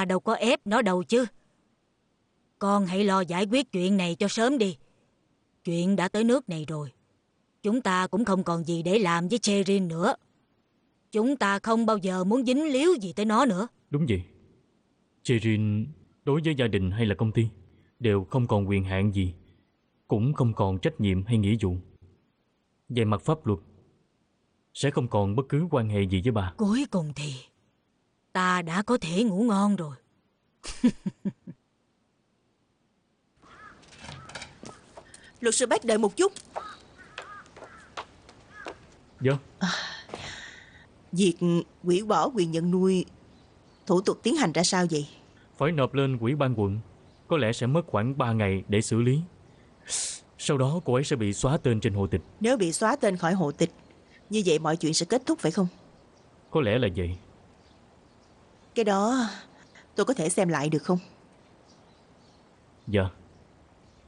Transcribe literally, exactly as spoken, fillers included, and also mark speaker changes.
Speaker 1: ta đâu có ép nó đâu chứ. Con hãy lo giải quyết chuyện này cho sớm đi. Chuyện đã tới nước này rồi. Chúng ta cũng không còn gì để làm với Cherin nữa. Chúng ta không bao giờ muốn dính líu gì tới nó nữa.
Speaker 2: Đúng vậy. Cherin đối với gia đình hay là công ty đều không còn quyền hạn gì, cũng không còn trách nhiệm hay nghĩa vụ. Về mặt pháp luật sẽ không còn bất cứ quan hệ gì với bà.
Speaker 1: Cuối cùng thì ta đã có thể ngủ ngon rồi.
Speaker 3: Luật sư Bách đợi một chút.
Speaker 2: Dạ.
Speaker 3: à, Việc hủy bỏ quyền nhận nuôi, thủ tục tiến hành ra sao vậy?
Speaker 2: Phải nộp lên ủy ban quận. Có lẽ sẽ mất khoảng ba ngày để xử lý. Sau đó cô ấy sẽ bị xóa tên trên hộ tịch.
Speaker 3: Nếu bị xóa tên khỏi hộ tịch, như vậy mọi chuyện sẽ kết thúc phải không?
Speaker 2: Có lẽ là vậy.
Speaker 3: Cái đó tôi có thể xem lại được không?
Speaker 2: Dạ.